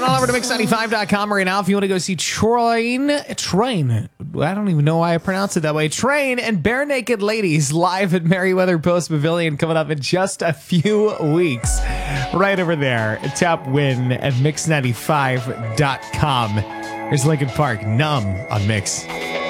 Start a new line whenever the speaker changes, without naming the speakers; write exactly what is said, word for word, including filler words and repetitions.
Head on over to mix ninety-five dot com right now if you want to go see Train. Train. I don't even know why I pronounce it that way. Train and Bare Naked Ladies live at Merriweather Post Pavilion coming up in just a few weeks. Right over there. Tap win at mix ninety-five dot com. Here's Linkin Park, Numb on Mix.